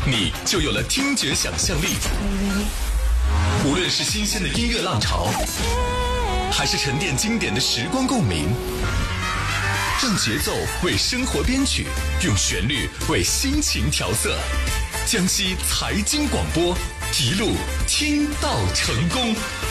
你就有了听觉想象力。无论是新鲜的音乐浪潮，还是沉淀经典的时光共鸣，用节奏为生活编曲，用旋律为心情调色。江西财经广播，一路听到成功。